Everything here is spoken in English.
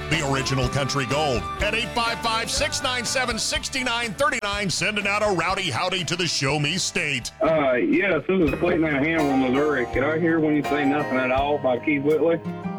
the original Country Gold. At 855-697-6939, sending out a rowdy howdy to the Show Me State. Yes, this is Clayton out of Hannibal, Missouri. Can I hear When You Say Nothing at All by Keith Whitley?